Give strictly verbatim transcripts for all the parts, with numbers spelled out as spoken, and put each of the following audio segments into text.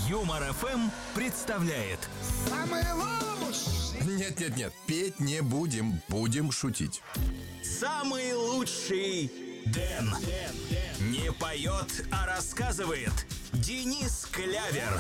Юмор эф эм представляет. Самый лучший. Нет-нет-нет, петь не будем, будем шутить. Самый лучший Дэн. Не поет, а рассказывает Денис Клявер.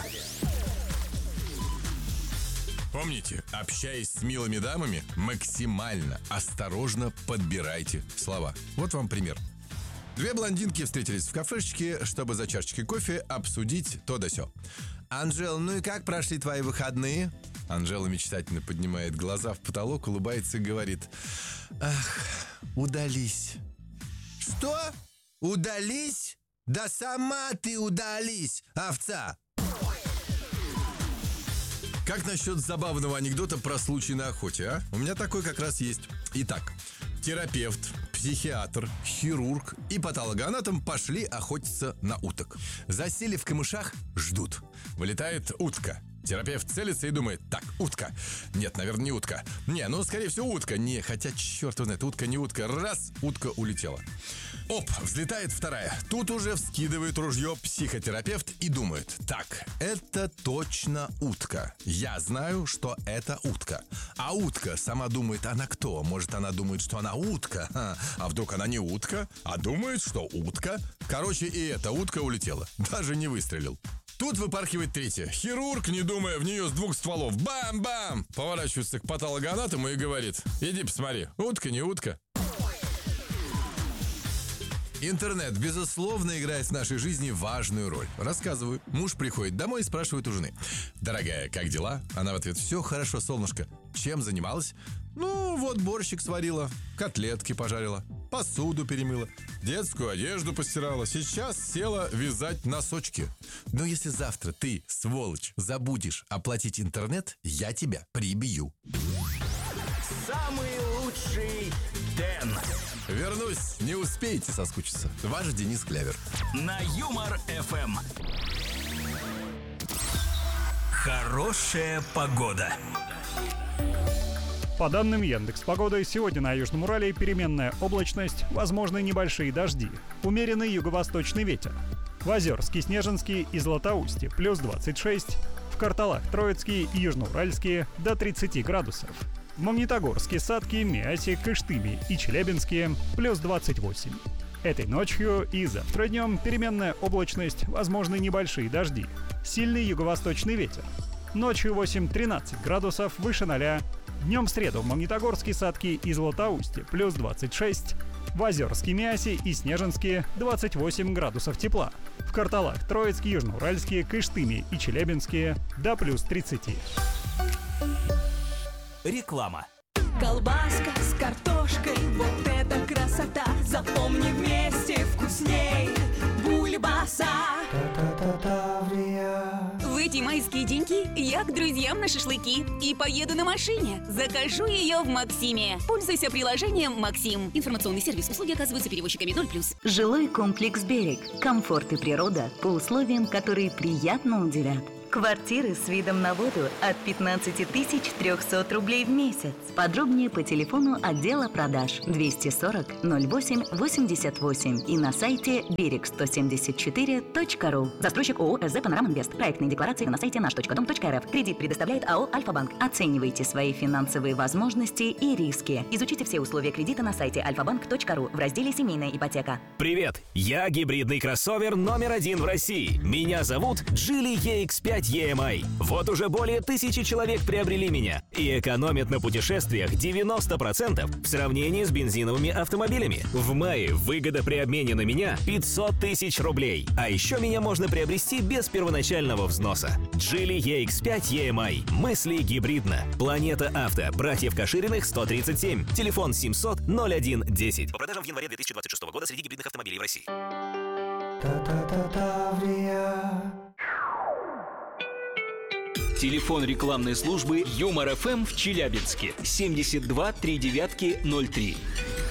Помните, общаясь с милыми дамами, максимально осторожно подбирайте слова. Вот вам пример. Две блондинки встретились в кафешечке, чтобы за чашечкой кофе обсудить то да сё. «Анжела, ну и как прошли твои выходные?» Анжела мечтательно поднимает глаза в потолок, улыбается и говорит: «Ах, удались». «Что? Удались? Да сама ты удались, овца!» Как насчет забавного анекдота про случай на охоте, а? У меня такой как раз есть. Итак, терапевт, психиатр, хирург и патологоанатом пошли охотиться на уток. Засели в камышах, ждут. Вылетает утка. Терапевт целится и думает: так, утка. Нет, наверное, не утка. Не, ну, скорее всего, утка. Не, хотя, черт его знает, утка, не утка. Раз, утка улетела. Оп, взлетает вторая. Тут уже вскидывает ружье психотерапевт и думает: так, это точно утка. Я знаю, что это утка. А утка сама думает: она кто? Может, она думает, что она утка? А, а вдруг она не утка, а думает, что утка? Короче, и эта утка улетела. Даже не выстрелил. Тут выпархивает третья. Хирург, не думая, в нее с двух стволов. Бам-бам! Поворачивается к патологоанатому и говорит: иди посмотри, утка, не утка. Интернет, безусловно, играет в нашей жизни важную роль. Рассказываю. Муж приходит домой и спрашивает у жены: дорогая, как дела? Она в ответ: все хорошо, солнышко. Чем занималась? Ну, вот борщик сварила, котлетки пожарила, посуду перемыла, детскую одежду постирала. Сейчас села вязать носочки. Но если завтра ты, сволочь, забудешь оплатить интернет, я тебя прибью. Самый лучший Дэн. Вернусь, не успеете соскучиться. Ваш Денис Клявер. На Юмор эф эм. Хорошая погода. По данным Яндекс.Погоды, сегодня на Южном Урале переменная облачность, возможны небольшие дожди, умеренный юго-восточный ветер. В Озерске, Снежинске и Златоусте плюс двадцать шесть, в Карталах, Троицкие и Южноуральские до тридцати градусов. В Магнитогорске, Сатке, Миасе, Кыштыме и Челябинске плюс двадцать восемь. Этой ночью и завтра днем переменная облачность, возможны небольшие дожди, сильный юго-восточный ветер. Ночью восемь-тринадцать градусов выше ноля. Днем в среду в Магнитогорске, Сатке и Златоусте плюс двадцать шесть, в Озерске, Миасе и Снежинске двадцать восемь градусов тепла, в Карталах, Троицке, Южноуральске, Кыштыме и Челябинске до плюс тридцати. Реклама. Колбаска с картошкой, вот это красота. Запомни, вместе вкусней Бульбаса. В эти майские деньки я к друзьям на шашлыки и поеду на машине. Закажу ее в Максиме. Пользуйся приложением «Максим». Информационный сервис. Услуги оказываются перевозчиками ноль плюс. Жилой комплекс «Берег». Комфорт и природа по условиям, которые приятно удивят. Квартиры с видом на воду от пятнадцать тысяч триста рублей в месяц. Подробнее по телефону отдела продаж двести сорок ноль восемь восемьдесят восемь и на сайте берег сто семьдесят четыре точка ру. Застройщик ООО «СД Панорама Инвест». Проектные декларации на сайте наш точка дом точка рф. Кредит предоставляет АО «Альфа-Банк». Оценивайте свои финансовые возможности и риски. Изучите все условия кредита на сайте альфа банк точка ру в разделе «Семейная ипотека». Привет! Я гибридный кроссовер номер один в России. Меня зовут Geely и икс пять и эм ай. Вот уже более тысячи человек приобрели меня и экономят на путешествиях девяносто процентов в сравнении с бензиновыми автомобилями. В мае выгода при обмене на меня пятьсот тысяч рублей. А еще меня можно приобрести без первоначального взноса. Geely и икс пять и эм ай. Мысли гибридно. Планета Авто. Братьев Кашириных, сто тридцать семь. Телефон семьсот ноль один десять. По продажам в январе две тысячи двадцать шестого года среди гибридных автомобилей в России. Телефон рекламной службы Юмор эф эм в Челябинске семьдесят два три девятки ноль три.